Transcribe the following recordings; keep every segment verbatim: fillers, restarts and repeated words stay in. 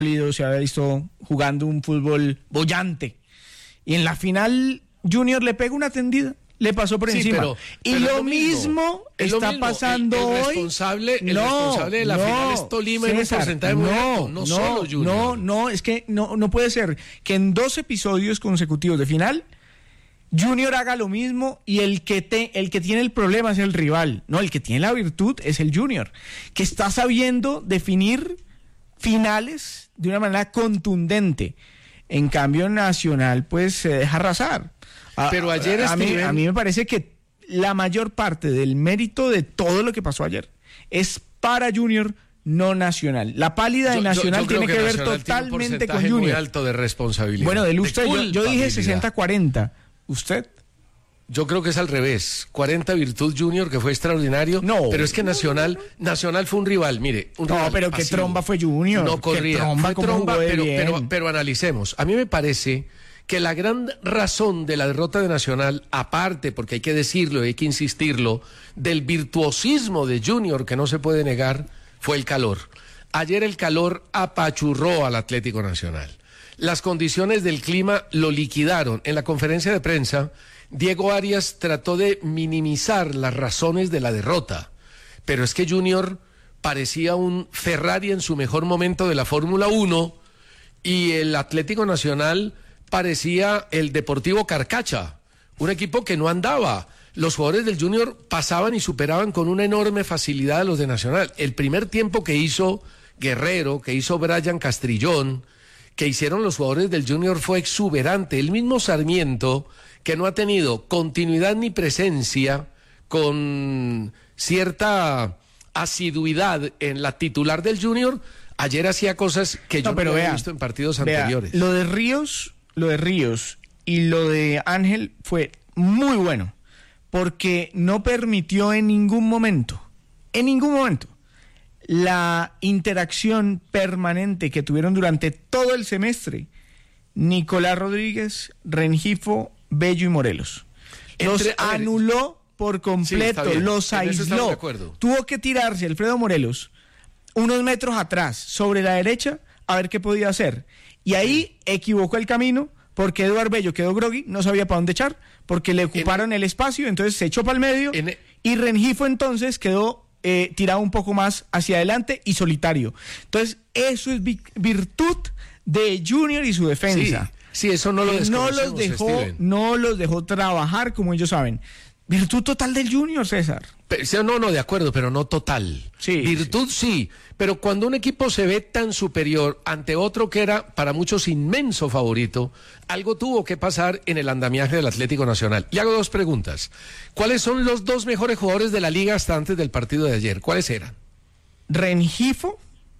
se había visto jugando un fútbol bollante. Y en la final, Junior le pega una tendida, le pasó por sí, encima. Pero, y pero lo, lo mismo, mismo está lo mismo. pasando el, el hoy. Responsable, el no, responsable de la no, final es Tolima en un César, porcentaje muy no, alto, no, no solo Junior. No, no, es que no, no puede ser que en dos episodios consecutivos de final Junior haga lo mismo y el que te, el que tiene el problema es el rival. No, el que tiene la virtud es el Junior, que está sabiendo definir finales de una manera contundente. En cambio, Nacional pues se deja arrasar. A, Pero ayer a, a, mí, Steven... a mí me parece que la mayor parte del mérito de todo lo que pasó ayer es para Junior, no Nacional. La pálida de yo, Nacional yo, yo tiene que, que ver Nacional totalmente con muy Junior. Alto de responsabilidad. Bueno, de usted, yo, yo dije sesenta cuarenta. ¿Usted? Yo creo que es al revés. cuarenta Virtud Junior, que fue extraordinario. No. Pero es que Nacional, Nacional fue un rival, mire. Un no, rival pero pasivo. qué tromba fue Junior. No corría. Qué tromba, fue tromba, pero, bien. pero, pero analicemos. A mí me parece que la gran razón de la derrota de Nacional, aparte, porque hay que decirlo y hay que insistirlo, del virtuosismo de Junior, que no se puede negar, fue el calor. Ayer el calor apachurró al Atlético Nacional. Las condiciones del clima lo liquidaron. En la conferencia de prensa, Diego Arias trató de minimizar las razones de la derrota, pero es que Junior parecía un Ferrari en su mejor momento de la Fórmula uno y el Atlético Nacional parecía el Deportivo Carcacha, un equipo que no andaba. Los jugadores del Junior pasaban y superaban con una enorme facilidad a los de Nacional. El primer tiempo que hizo Guerrero, que hizo Brian Castrillón, que hicieron los jugadores del Junior fue exuberante. El mismo Sarmiento, que no ha tenido continuidad ni presencia con cierta asiduidad en la titular del Junior, ayer hacía cosas que yo no, pero no había vea, visto en partidos vea, anteriores. Lo de Ríos, lo de Ríos y lo de Ángel fue muy bueno, porque no permitió en ningún momento, en ningún momento, la interacción permanente que tuvieron durante todo el semestre Nicolás Rodríguez, Rengifo, Bello y Morelos. Los Entre, anuló ver, por completo, sí, los aisló. Tuvo que tirarse Alfredo Morelos unos metros atrás, sobre la derecha, a ver qué podía hacer. Y ahí equivocó el camino, porque Eduardo Bello quedó groggy, no sabía para dónde echar, porque le ocuparon en, el espacio, entonces se echó para el medio, en, y Rengifo entonces quedó eh, tirado un poco más hacia adelante y solitario. Entonces, eso es virtud de Junior y su defensa. Sí, sí, eso no lo no los dejó, Steven. no los dejó trabajar como ellos saben. Virtud total del Junior, César. Pero, no, no, de acuerdo, pero no total. Sí, Virtud sí. sí, pero cuando un equipo se ve tan superior ante otro que era para muchos inmenso favorito, algo tuvo que pasar en el andamiaje del Atlético Nacional. Y hago dos preguntas. ¿Cuáles son los dos mejores jugadores de la liga hasta antes del partido de ayer? ¿Cuáles eran? Rengifo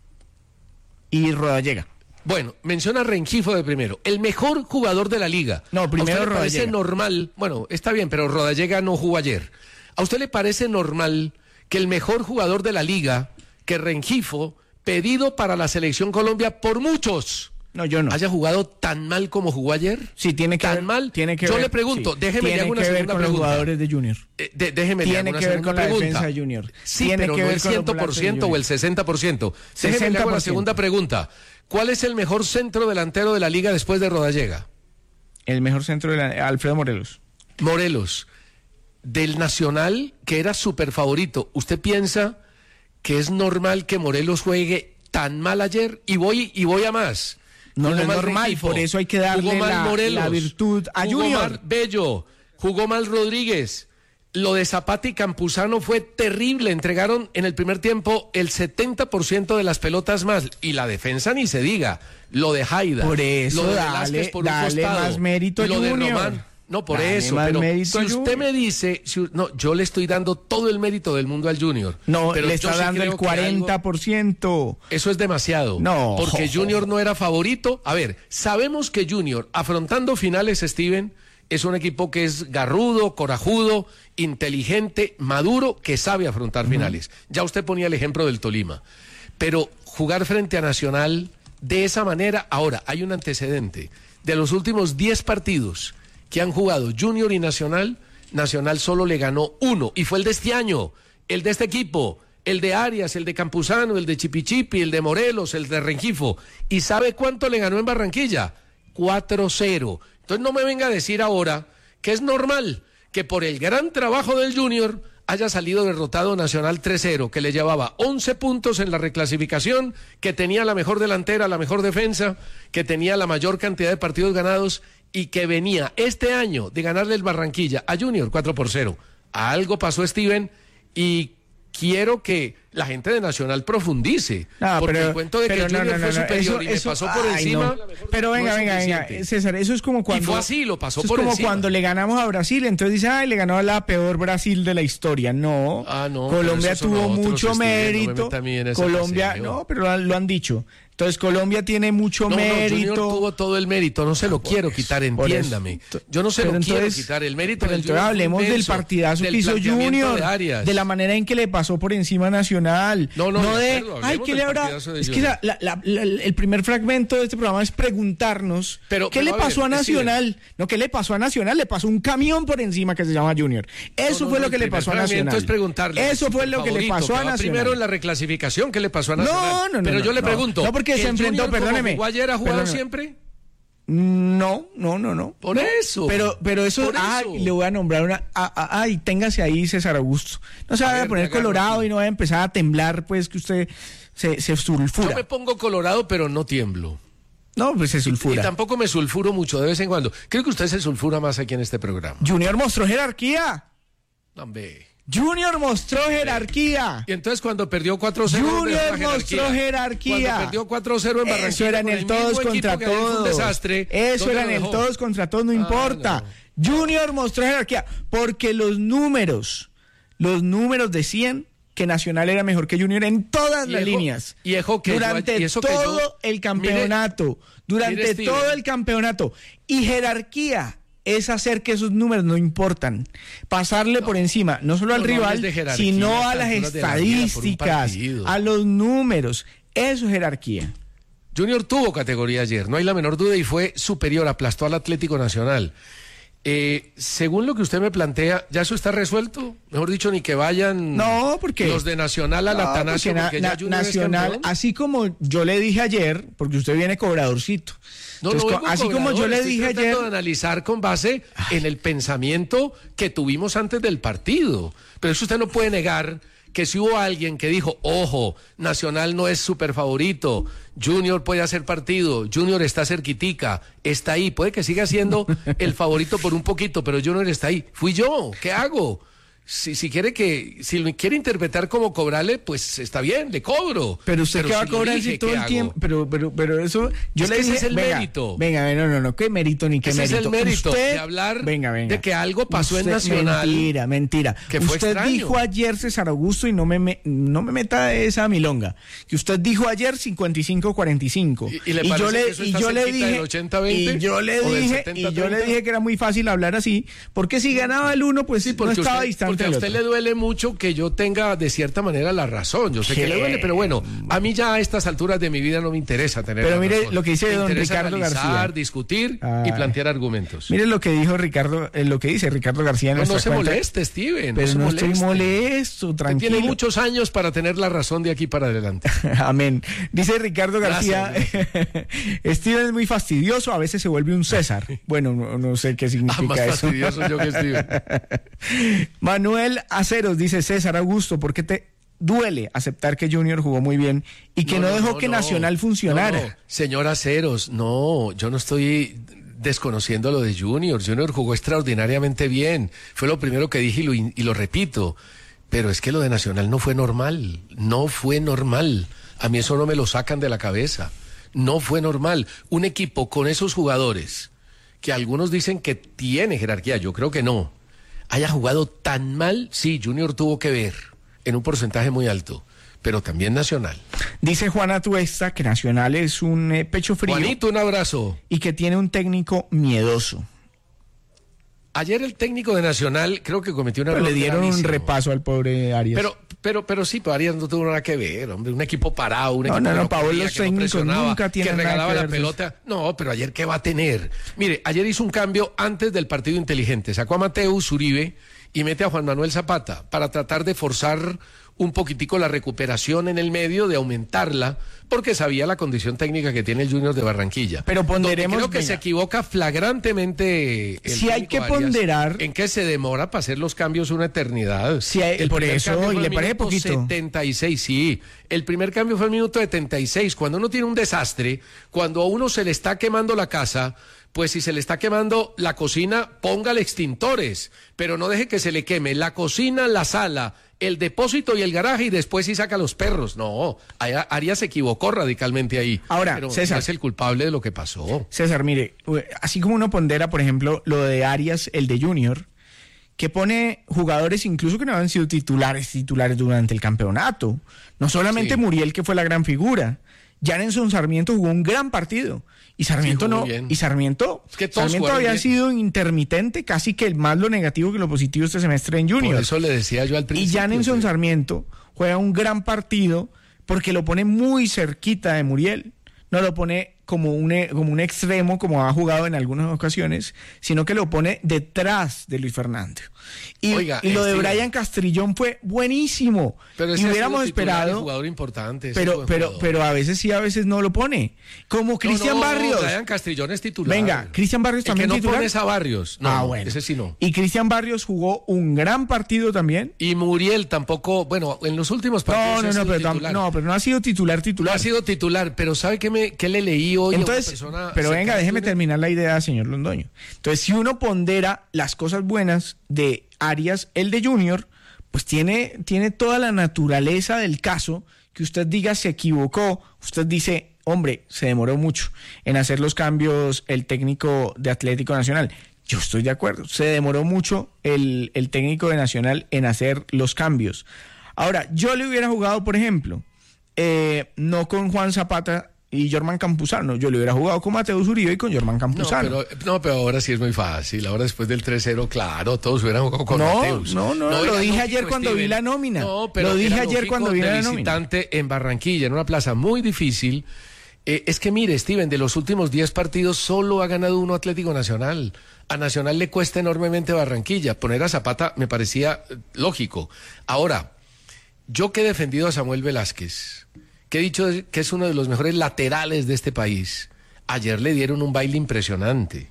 y Rodallega. Bueno, menciona Rengifo de primero, el mejor jugador de la liga. No, primero ¿A usted le Rodallega. parece normal? Bueno, está bien, pero Rodallega no jugó ayer. ¿A usted le parece normal que el mejor jugador de la liga, que Rengifo, pedido para la Selección Colombia por muchos, no, yo no, haya jugado tan mal como jugó ayer? Sí, tiene que tan ver, mal. Tiene que yo ver, le pregunto, sí, déjeme tiene le hago una que ver segunda con pregunta. Los jugadores de Junior. Eh, de, déjeme tiene le hago que una ver con pregunta. la defensa de Junior. Sí, tiene pero que no ver el con cien por ciento o el sesenta por ciento. Déjeme le hago la segunda pregunta. ¿Cuál es el mejor centro delantero de la liga después de Rodallega? El mejor centro de la, Alfredo Morelos. Morelos, del Nacional, que era súper favorito. ¿Usted piensa que es normal que Morelos juegue tan mal ayer? Y voy, y voy a más. No, no es normal, Rengifo, por eso hay que darle la, Morelos, la virtud a jugó Junior. Mal Bello, jugó mal Rodríguez. Lo de Zapata y Campuzano fue terrible. Entregaron en el primer tiempo el setenta por ciento de las pelotas más. Y la defensa ni se diga. Lo de Haida. Por eso, lo de dale, por dale un costado, más mérito a lo Junior. De Román. No, por dale eso. Más Pero mérito si usted me dice... Si, no, yo le estoy dando todo el mérito del mundo al Junior. No, pero le está sí dando el cuarenta por ciento. Algo, eso es demasiado. No. Porque Junior no era favorito. A ver, sabemos que Junior, afrontando finales, Steven... es un equipo que es garrudo, corajudo, inteligente, maduro, que sabe afrontar uh-huh. finales. Ya usted ponía el ejemplo del Tolima. Pero jugar frente a Nacional de esa manera, ahora hay un antecedente. De los últimos diez partidos que han jugado Junior y Nacional, Nacional solo le ganó uno, y fue el de este año, el de este equipo, el de Arias, el de Campuzano, el de Chipichipi, el de Morelos, el de Rengifo. ¿Y sabe cuánto le ganó en Barranquilla? cuatro cero. Entonces no me venga a decir ahora que es normal que por el gran trabajo del Junior haya salido derrotado Nacional tres cero, que le llevaba once puntos en la reclasificación, que tenía la mejor delantera, la mejor defensa, que tenía la mayor cantidad de partidos ganados y que venía este año de ganarle el Barranquilla a Junior cuatro por cero. Algo pasó, Steven, y quiero que la gente de Nacional profundice, no, porque pero, el cuento de que pero, Junior no, no, fue no, superior eso, y me eso, pasó por ay, encima. No. Pero venga, no venga, venga, César, eso es como cuando... Y fue así, lo pasó eso por es como encima. cuando le ganamos a Brasil, entonces dice, ay, le ganó a la peor Brasil de la historia. No, ah, no Colombia tuvo otros, mucho Steven, mérito. No me Colombia, paseo. no, pero lo, lo han dicho. Entonces Colombia tiene mucho no, mérito. No, Junior tuvo todo el mérito, no se lo por quiero eso, quitar, entiéndame. Yo no se pero lo entonces, quiero quitar, el mérito pero del entonces Junior hablemos del partidazo que hizo Junior, de, de la manera en que le pasó por encima a Nacional. No, no, no de, acuerdo, ay, ¿qué le habrá? Es que la, la, la, la, el primer fragmento de este programa es preguntarnos pero, qué pero, le pasó a, ver, a Nacional. sí, no, ¿qué le pasó a Nacional? Le pasó un camión por encima que se llama Junior. Eso no, no, fue no, lo que le pasó a Nacional. Es preguntarle. Eso fue lo favorito, que le pasó a Nacional. Primero en la reclasificación, ¿qué le pasó a Nacional? No, no, no. Pero no, yo le no, pregunto. No, porque se enfrentó, perdóneme. ¿Jugó ayer ha jugado siempre? No, no, no, no. Por no, eso. Pero, pero eso, por ah, eso. le voy a nombrar una. Ah, ah, ay, téngase ahí, César Augusto. No se a vaya a, ver, poner colorado aquí. Y no vaya a empezar a temblar, pues que usted se, se sulfura. Yo me pongo colorado, pero no tiemblo. No, pues se sulfura. Y, y tampoco me sulfuro mucho de vez en cuando. Creo que usted se sulfura más aquí en este programa. Junior mostró jerarquía. Hombre. Junior mostró jerarquía. Y entonces cuando perdió cuatro cero Junior mostró jerarquía. Cuando perdió cuatro cero en Barranquilla. Eso era en el todos contra todos. Un desastre. Eso era en el todos contra todos, no ah, importa. No. Junior mostró jerarquía porque los números, los números decían que Nacional era mejor que Junior en todas y las ejo, líneas. Y ejo que durante yo, y eso todo que yo, el campeonato, mire, durante mire, todo el campeonato. Y jerarquía es hacer que esos números no importan, pasarle no, por encima, no solo al no, rival, no sino a las estadísticas, a los números. Eso es jerarquía. Junior tuvo categoría ayer, no hay la menor duda, y fue superior, aplastó al Atlético Nacional. Eh, según lo que usted me plantea, ¿ya eso está resuelto? Mejor dicho, ni que vayan no, porque, los de Nacional al no, Atanasio, porque, porque na, ya Nacional, así como yo le dije ayer, porque usted viene cobradorcito. No, Entonces, no así como yo le dije ayer, de analizar con base en el pensamiento que tuvimos antes del partido. Pero eso usted no puede negar que si hubo alguien que dijo, ojo, Nacional no es súper favorito, Junior puede hacer partido, Junior está cerquitica, está ahí, puede que siga siendo el favorito por un poquito, pero Junior está ahí. Fui yo, ¿qué hago? Si, si quiere que, si lo quiere interpretar como cobrarle, pues está bien, le cobro. Pero usted pero que va si a cobrar dije, si todo el tiempo, pero, pero, pero eso, yo es le que dije, ese es el venga, mérito. Venga, no, no, no, qué mérito ni qué ese mérito. Ese es el mérito usted, de hablar venga, venga. de que algo pasó usted, en Nacional. Mentira, mentira. Que fue usted extraño. dijo ayer, César Augusto, y no me, me, no me meta esa milonga, que usted dijo ayer cincuenta y cinco cuarenta y cinco. ¿Y, y, le y yo le, que eso y yo le dije, ochenta veinte, y yo le dije, y yo le dije que era muy fácil hablar así, porque si ganaba el uno, pues sí, no estaba usted, distante porque del a usted otro. le duele mucho que yo tenga de cierta manera la razón. Yo sé ¿Qué? que le duele, pero bueno, a mí ya a estas alturas de mi vida no me interesa tener pero la mire razón. lo que dice me don Ricardo analizar, García, discutir ah, y plantear argumentos. Mire lo que dijo Ricardo, eh, lo que dice Ricardo García en no, no se cuenta. moleste, Steven, pero no, se no moleste. estoy molesto, tranquilo. Usted tiene muchos años para tener la razón de aquí para adelante. Amén. Dice Ricardo García, gracias, gracias. Steven es muy fastidioso, a veces se vuelve un César. Bueno, no, no sé qué significa ah, más eso. fastidioso yo que Steven. Manuel Aceros dice, César Augusto, ¿por qué te duele aceptar que Junior jugó muy bien y que no, no dejó no, que no, Nacional funcionara? No, no. Señor Aceros, no, yo no estoy desconociendo lo de Junior. Junior jugó extraordinariamente bien. Fue lo primero que dije y lo, y lo repito. Pero es que lo de Nacional no fue normal. No fue normal. A mí eso no me lo sacan de la cabeza. No fue normal. Un equipo con esos jugadores, que algunos dicen que tiene jerarquía, yo creo que no, haya jugado tan mal, sí, Junior tuvo que ver, en un porcentaje muy alto, pero también Nacional. Dice Juana Tuesta que Nacional es un eh, pecho frío. Juanito, un abrazo. Y que tiene un técnico miedoso. Ayer el técnico de Nacional creo que cometió una error. Le dieron gravísimo. un repaso al pobre Arias. Pero, pero, pero sí, pero Arias no tuvo nada que ver, hombre. Un equipo parado, un no, equipo no, que no, no Pablo, corría, los que no técnicos presionaba, nunca tienen que regalaba nada que la pelota. No, pero ayer ¿qué va a tener? Mire, ayer hizo un cambio antes del partido inteligente. Sacó a Mateus Uribe y mete a Juan Manuel Zapata para tratar de forzar un poquitico la recuperación en el medio, de aumentarla, porque sabía la condición técnica que tiene el Junior de Barranquilla. Pero ponderemos... Creo que venga, se equivoca flagrantemente el si hay que Arias, ponderar... en que se demora para hacer los cambios una eternidad. Si hay, el por primer eso, cambio fue y le al parece minuto poquito. setenta y seis, sí. El primer cambio fue al minuto setenta y seis. Cuando uno tiene un desastre, cuando a uno se le está quemando la casa, pues si se le está quemando la cocina, póngale extintores, pero no deje que se le queme la cocina, la sala, el depósito y el garaje, y después sí saca los perros. No, Arias se equivocó radicalmente ahí. Ahora, pero César, es el culpable de lo que pasó. César, mire, así como uno pondera, por ejemplo, lo de Arias, el de Junior, que pone jugadores incluso que no han sido titulares, titulares durante el campeonato. No solamente Sí. Muriel, que fue la gran figura. Janenson Sarmiento jugó un gran partido. Y Sarmiento Sí, jugó no. bien. Y Sarmiento, Es que todos Sarmiento jugaron había bien. sido intermitente, casi que más lo negativo que lo positivo este semestre en Junior. Por eso le decía yo al Y principio. Janenson que- Sarmiento juega un gran partido porque lo pone muy cerquita de Muriel. No lo pone como un, e- como un extremo, como ha jugado en algunas ocasiones, sino que lo pone detrás de Luis Fernando. Y, Oiga, y lo de Steven. Brian Castrillón fue buenísimo. Pero y ese ha hubiéramos sido titular y esperado, jugador importante. ese pero, buen pero, jugador. pero a veces sí, a veces no lo pone. Como Cristian No, no, Barrios. Brian Castrillón es titular. Venga, Cristian Barrios El también que no titular. pones a Barrios. No, ah, no, bueno. ese sí no. Y Cristian Barrios jugó un gran partido también. Y Muriel tampoco, bueno, en los últimos No, partidos no, ha no, sido pero, tam- titular. no, pero no ha sido titular, No titular. ha sido titular, pero ¿sabe qué, me, qué le leí hoy? a una Entonces, persona pero venga, cercana déjeme a Junior? terminar la idea, señor Londoño. Entonces, si uno pondera las cosas buenas de Arias, el de Junior, pues tiene, tiene toda la naturaleza del caso, que usted diga se equivocó, usted dice, hombre, se demoró mucho en hacer los cambios el técnico de Atlético Nacional. Yo estoy de acuerdo, se demoró mucho el, el técnico de Nacional en hacer los cambios. Ahora, yo le hubiera jugado, por ejemplo, eh, no con Juan Zapata y Jorman Campuzano, yo le hubiera jugado con Mateus Uribe y con Jorman No Campuzano. pero, no, pero ahora sí es muy fácil. Ahora después del tres cero, claro, todos hubieran jugado con No, Mateus. no, no, lo era dije lógico, ayer cuando vi la nómina. No, pero Lo dije era ayer lógico cuando vi de la nómina. visitante en Barranquilla, en una plaza muy difícil. Eh, es que mire, Steven, de los últimos diez partidos solo ha ganado uno Atlético Nacional. A Nacional le cuesta enormemente Barranquilla. Poner a Zapata me parecía eh, lógico. Ahora, yo que he defendido a Samuel Velázquez, que he dicho que es uno de los mejores laterales de este país, ayer le dieron un baile impresionante.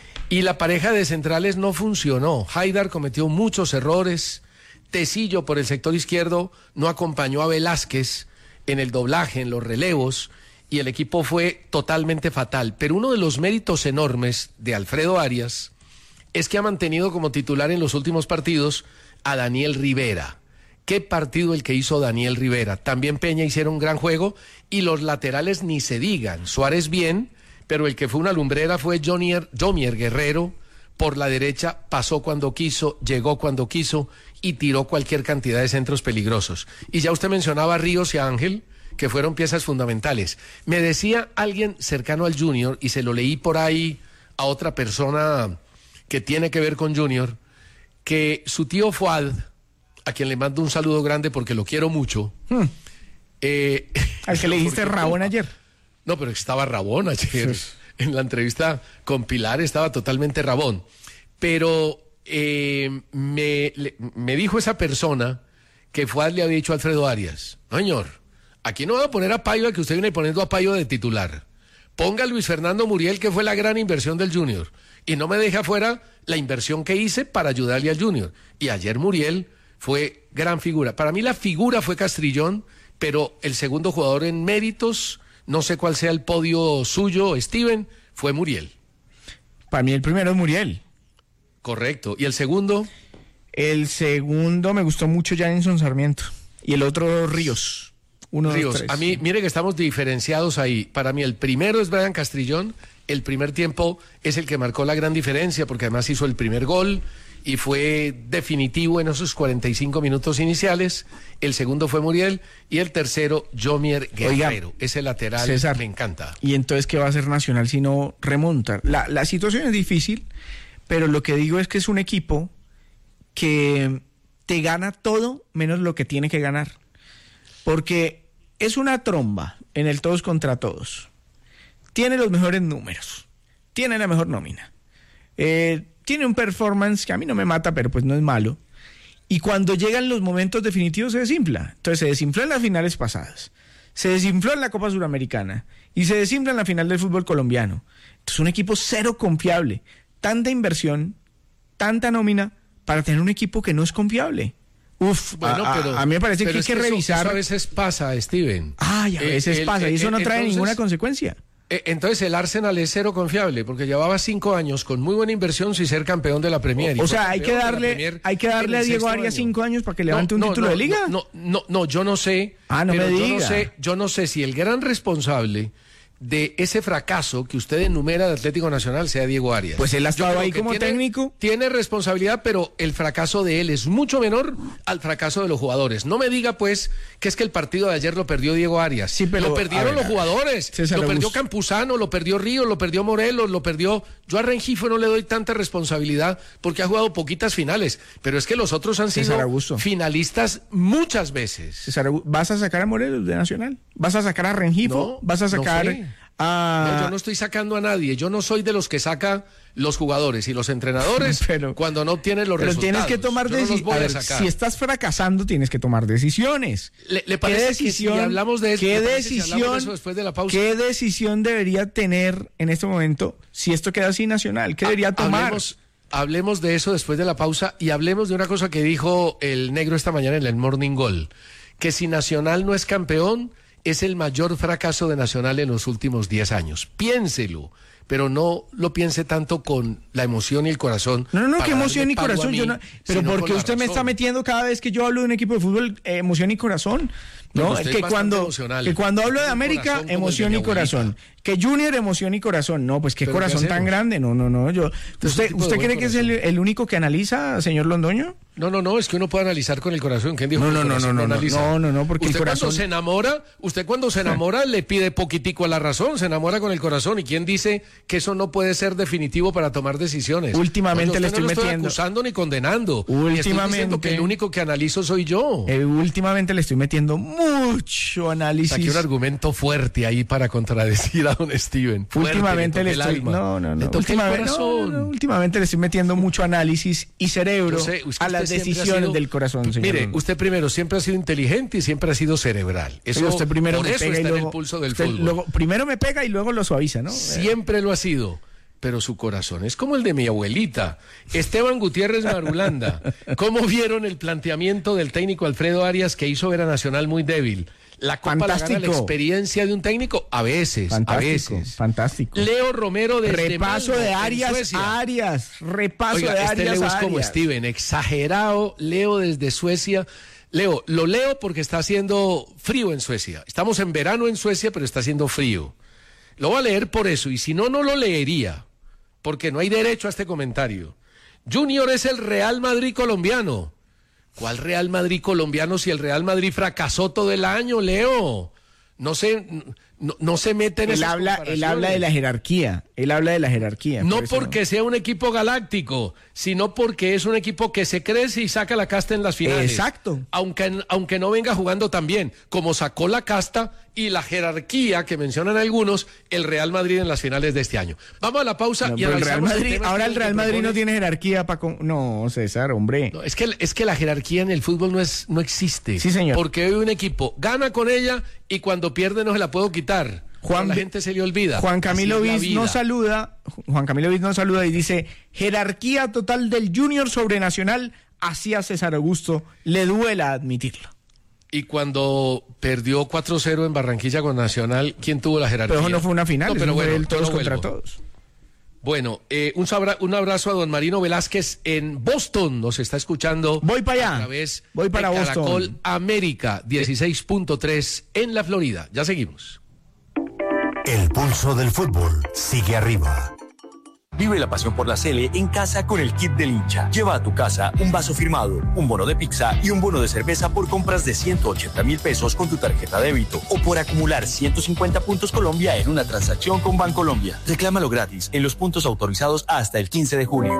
Y la pareja de centrales no funcionó. Haidar cometió muchos errores. Tecillo por el sector izquierdo no acompañó a Velázquez en el doblaje, en los relevos, y el equipo fue totalmente fatal. Pero uno de los méritos enormes de Alfredo Arias es que ha mantenido como titular en los últimos partidos a Daniel Rivera. Qué partido el que hizo Daniel Rivera. También Peña hicieron un gran juego y los laterales ni se digan. Suárez bien, pero el que fue una lumbrera fue Jomier, Jomier Guerrero. Por la derecha pasó cuando quiso, llegó cuando quiso y tiró cualquier cantidad de centros peligrosos. Y ya usted mencionaba a Ríos y a Ángel, que fueron piezas fundamentales. Me decía alguien cercano al Junior, y se lo leí por ahí a otra persona que tiene que ver con Junior, que su tío Fuad, a quien le mando un saludo grande porque lo quiero mucho. Hmm. eh, Al que le dijiste porque- Rabón ayer. No, pero estaba Rabón ayer. Sí. En la entrevista con Pilar estaba totalmente Rabón. Pero eh, me, le- me dijo esa persona que Fuad le había dicho a Alfredo Arias: no, señor, aquí no va a poner a Paiva, que usted viene poniendo a Paiva de titular. Ponga a Luis Fernando Muriel, que fue la gran inversión del Junior. Y no me deje afuera la inversión que hice para ayudarle al Junior. Y ayer Muriel fue gran figura. Para mí la figura fue Castrillón, pero el segundo jugador en méritos, no sé cuál sea el podio suyo, Steven, fue Muriel. Para mí el primero es Muriel. Correcto. ¿Y el segundo? El segundo me gustó mucho Janenson Sarmiento. Y el otro Ríos. Uno, Ríos. dos, tres. A mí, mire que estamos diferenciados ahí. Para mí el primero es Brian Castrillón. El primer tiempo es el que marcó la gran diferencia, porque además hizo el primer gol y fue definitivo en esos cuarenta y cinco minutos iniciales. El segundo fue Muriel y el tercero Jomier Guerrero. Oiga, Ese lateral César, me encanta. Y entonces, ¿qué va a hacer Nacional si no remonta? La, la situación es difícil, pero lo que digo es que es un equipo que te gana todo menos lo que tiene que ganar. Porque es una tromba en el todos contra todos. Tiene los mejores números. Tiene la mejor nómina. Eh, tiene un performance que a mí no me mata, pero pues no es malo. Y cuando llegan los momentos definitivos se desinfla. Entonces se desinfló en las finales pasadas, se desinfló en la Copa Suramericana y se desinfla en la final del fútbol colombiano. Entonces un equipo cero confiable, tanta inversión, tanta nómina para tener un equipo que no es confiable. Uf, bueno, a, pero, a mí me parece que hay que, que revisar. Eso, eso a veces pasa, Steven. Ay, a veces eh, el, pasa, y eso eh, no trae entonces, ninguna consecuencia. Eh, entonces el Arsenal es cero confiable, porque llevaba cinco años con muy buena inversión sin ser campeón de la Premier. O, o sea, hay que darle, hay que darle a Diego Arias cinco años para que levante no, un no, título no, de liga. No, no, no, yo no sé. Ah, no pero me diga. Yo no sé, yo no sé si el gran responsable de ese fracaso que usted enumera de Atlético Nacional sea Diego Arias. Pues él ha estado ahí como tiene, técnico. Tiene responsabilidad, pero el fracaso de él es mucho menor al fracaso de los jugadores. No me diga, pues, que es que el partido de ayer lo perdió Diego Arias. Sí, pero, lo perdieron ver, los jugadores. César lo perdió Augusto. Campuzano, lo perdió Ríos, lo perdió Morelos, lo perdió... Yo a Rengifo no le doy tanta responsabilidad porque ha jugado poquitas finales, pero es que los otros han sido finalistas muchas veces. César Augusto, ¿vas a sacar a Morelos de Nacional? ¿Vas a sacar a Rengifo? No, ¿Vas a sacar no sé. a...? No, yo no estoy sacando a nadie. Yo no soy de los que saca los jugadores y los entrenadores pero, cuando no obtienen los pero resultados. Pero tienes que tomar no decisiones. Si estás fracasando, tienes que tomar decisiones. ¿Le, le parece ¿Qué decisión, que si hablamos de, ¿qué, decisión, si hablamos de eso después de la pausa? ¿Qué decisión debería tener en este momento si esto queda así Nacional? ¿Qué debería tomar? Hablemos, hablemos de eso después de la pausa y hablemos de una cosa que dijo el negro esta mañana en el Morning Goal, que si Nacional no es campeón, es el mayor fracaso de Nacional en los últimos diez años. Piénselo, pero no lo piense tanto con la emoción y el corazón. No, no, no, que emoción y corazón. Mí, yo no, pero porque usted me está metiendo cada vez que yo hablo de un equipo de fútbol, eh, emoción y corazón. No, no que, cuando, que cuando hablo de América, emoción y corazón. Que Junior, emoción y corazón. No, pues qué pero corazón ¿qué tan grande. No, no, no. Yo, ¿Usted, usted cree que es el, el único que analiza, señor Londoño? No, no, no, es que uno puede analizar con el corazón. ¿Quién dijo no, que no, el corazón no, no, no, no, analiza? no, no, no, porque usted el corazón... cuando se enamora, usted cuando se enamora le pide poquitico a la razón, se enamora con el corazón. ¿Y quién dice que eso no puede ser definitivo para tomar decisiones? Últimamente no, le estoy no metiendo... No estoy acusando ni condenando. Últimamente... Ni estoy diciendo que el único que analizo soy yo. Eh, últimamente le estoy metiendo mucho análisis. Saqué un argumento fuerte ahí para contradecir a don Steven. Fuerte, últimamente le, le estoy... Alma. No, no, no. Le Últimamente, no, no. Últimamente le estoy metiendo mucho análisis y cerebro sé, a las decisiones sido... del corazón, señor. Mire, usted primero siempre ha sido inteligente y siempre ha sido cerebral. Eso, usted primero por me eso pega está y luego, en el pulso del usted fútbol. Luego, primero me pega y luego lo suaviza, ¿no? Siempre lo ha sido. Pero su corazón es como el de mi abuelita, Esteban Gutiérrez Marulanda. ¿Cómo vieron el planteamiento del técnico Alfredo Arias que hizo ver a Nacional muy débil? ¿La Copa fantástico. la gana la experiencia de un técnico? A veces, fantástico, a veces. Fantástico. Leo Romero desde Repaso Malmo, de Arias a Arias. Repaso Oiga, de Arias este Leo a es como Arias. Steven, exagerado. Leo desde Suecia. Leo, lo leo porque está haciendo frío en Suecia. Estamos en verano en Suecia, pero está haciendo frío. Lo voy a leer por eso, y si no, no lo leería, porque no hay derecho a este comentario. Junior es el Real Madrid colombiano. ¿Cuál Real Madrid colombiano si el Real Madrid fracasó todo el año, Leo? No se, no, no se mete en él esas habla, él habla de la jerarquía. Él habla de la jerarquía. No por porque no. sea un equipo galáctico, sino porque es un equipo que se crece y saca la casta en las finales. Exacto. Aunque, aunque no venga jugando tan bien, como sacó la casta y la jerarquía que mencionan algunos, el Real Madrid en las finales de este año. Vamos a la pausa no, y el Real Madrid, el ahora el Real Madrid propone... no tiene jerarquía para con... No, César, hombre. No, es que es que la jerarquía en el fútbol no es no existe. Sí, señor. Porque hoy un equipo gana con ella y cuando pierde no se la puedo quitar. Juan, la gente se le olvida. Juan Camilo Viz nos saluda, Juan Camilo Viz nos saluda y dice, jerarquía total del Junior sobre Nacional, así a César Augusto le duela admitirlo. Y cuando perdió cuatro cero en Barranquilla con Nacional, ¿quién tuvo la jerarquía? Pero eso no fue una final, no, pero fue bueno, el todos no contra vuelvo. todos. Bueno, eh, un, sabra, un abrazo a don Marino Velázquez en Boston, nos está escuchando. Voy para allá, a través voy para de Boston. Caracol América dieciséis punto tres en la Florida. Ya seguimos. El pulso del fútbol sigue arriba. Vive la pasión por la Sele en casa con el kit del hincha. Lleva a tu casa un vaso firmado, un bono de pizza y un bono de cerveza por compras de ciento ochenta mil pesos con tu tarjeta débito o por acumular ciento cincuenta puntos Colombia en una transacción con Bancolombia. Reclámalo gratis en los puntos autorizados hasta el quince de junio.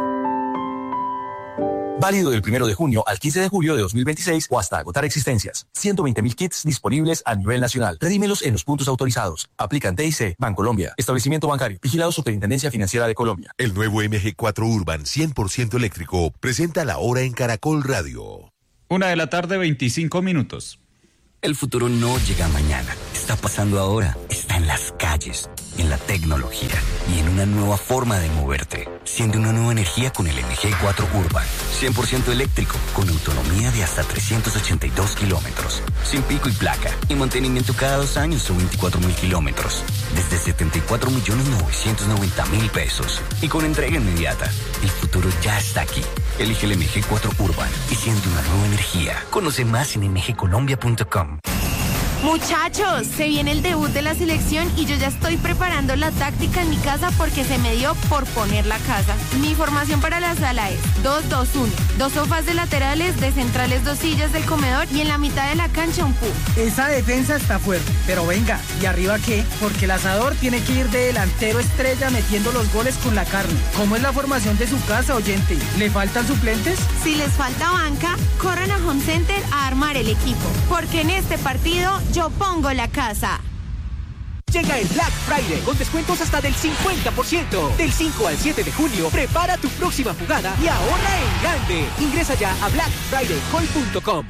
Válido del primero de junio al quince de julio de dos mil veintiséis o hasta agotar existencias. ciento veinte mil kits disponibles a nivel nacional. Redímelos en los puntos autorizados. Aplican T I C, Bancolombia. Establecimiento bancario. Vigilado Superintendencia Financiera de Colombia. El nuevo M G cuatro Urban cien por ciento eléctrico presenta la hora en Caracol Radio. Una de la tarde, veinticinco minutos. El futuro no llega mañana, está pasando ahora, está en las calles, en la tecnología y en una nueva forma de moverte. Siente una nueva energía con el M G cuatro Urban, cien por ciento eléctrico, con autonomía de hasta trescientos ochenta y dos kilómetros, sin pico y placa, y mantenimiento cada dos años o veinticuatro mil kilómetros, desde setenta y cuatro millones novecientos noventa mil pesos, y con entrega inmediata. El futuro ya está aquí. Elige el M G cuatro Urban y siente una nueva energía. Conoce más en m g colombia punto com. Muchachos, se viene el debut de la selección y yo ya estoy preparando la táctica en mi casa porque se me dio por poner la casa. Mi formación para la sala es dos dos uno, dos sofás de laterales, de centrales dos sillas del comedor y en la mitad de la cancha un pub. Esa defensa está fuerte, pero venga, ¿y arriba qué? Porque el asador tiene que ir de delantero estrella metiendo los goles con la carne. ¿Cómo es la formación de su casa, oyente? ¿Le faltan suplentes? Si les falta banca, corran a Home Center a armar el equipo, porque en este partido yo pongo la casa. Llega el Black Friday con descuentos hasta del cincuenta por ciento. Del cinco al siete de junio, prepara tu próxima jugada y ahorra en grande. Ingresa ya a black friday call punto com.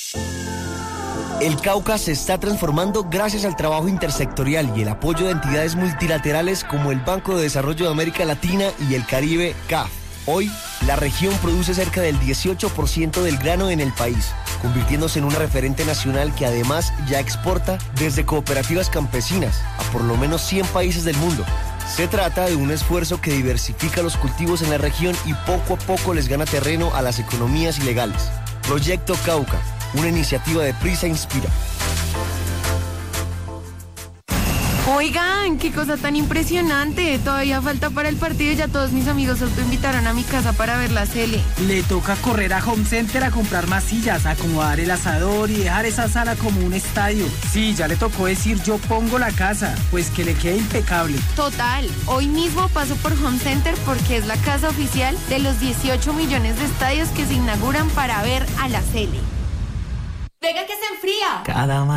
El Cauca se está transformando gracias al trabajo intersectorial y el apoyo de entidades multilaterales como el Banco de Desarrollo de América Latina y el Caribe, C A F. Hoy, la región produce cerca del dieciocho por ciento del grano en el país, convirtiéndose en una referente nacional que además ya exporta desde cooperativas campesinas a por lo menos cien países del mundo. Se trata de un esfuerzo que diversifica los cultivos en la región y poco a poco les gana terreno a las economías ilegales. Proyecto Cauca, una iniciativa de Prisa Inspira. Oigan, qué cosa tan impresionante. Todavía falta para el partido y ya todos mis amigos autoinvitaron a mi casa para ver la Cele. Le toca correr a Home Center a comprar más sillas, acomodar el asador y dejar esa sala como un estadio. Sí, ya le tocó decir yo pongo la casa, pues que le quede impecable. Total, hoy mismo paso por Home Center porque es la casa oficial de los dieciocho millones de estadios que se inauguran para ver a la Cele. Venga que se enfría. Cada